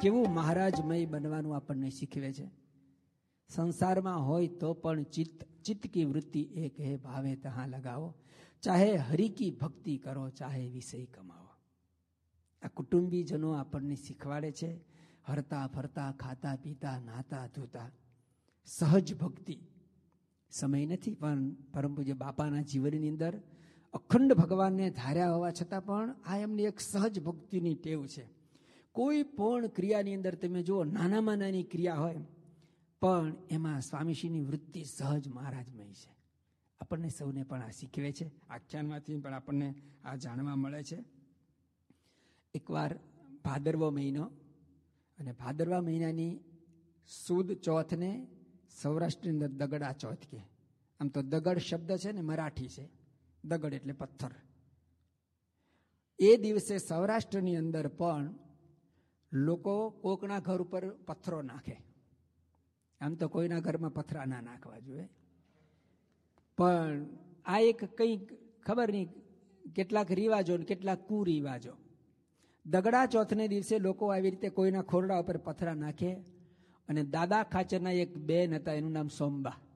કેવું મહારાજમય બનવાનું આપણને શીખવે છે. સંસારમાં હોય તો પણ ચિત્ત કી વૃત્તિ એક હે, ભાવે તહાં લગાવો. ચાહે હરિ કી ભક્તિ કરો, ચાહે વિષય કમાવો. આ કુટુંબીજનો આપણને શીખવાડે છે. હરતા ફરતા, ખાતા પીતા, નાતા ધોતા, સહજ ભક્તિ. સમય નથી, પણ પરમ પૂજ્ય બાપાના જીવનની અંદર અખંડ ભગવાનને ધાર્યા હોવા છતાં પણ આ એમની એક સહજ ભક્તિની ટેવ છે. કોઈ પણ ક્રિયાની અંદર તમે જુઓ, નાનામાં નાની ક્રિયા હોય પણ એમાં સ્વામીશ્રીની વૃત્તિ સહજ મહારાજમય છે. આપણને સૌને પણ આ શીખવે છે. આખ્યાનમાંથી પણ આપણને આ જાણવા મળે છે. એકવાર ભાદરવો મહિનો, અને ભાદરવા મહિનાની સુદ ચોથને સૌરાષ્ટ્રની અંદર દગડા ચોથ કે. આમ તો દગડ શબ્દ છે ને મરાઠી છે, દગડ એટલે પથ્થર. એ દિવસે સૌરાષ્ટ્રની અંદર પણ લોકો કોકના ઘર ઉપર પથ્થરો નાખે. આમ તો કોઈના ઘરમાં પથરા ના નાખવા જોઈએ, પણ આ એક કંઈક ખબર નહીં કેટલાક રિવાજો ને કેટલાક કુરિવાજો. દગડા ચોથને દિવસે લોકો આવી રીતે કોઈના ખોરડા ઉપર પથરા નાખે. અને દાદા ખાચરના એક બેન હતા, એનું નામ સોમબા.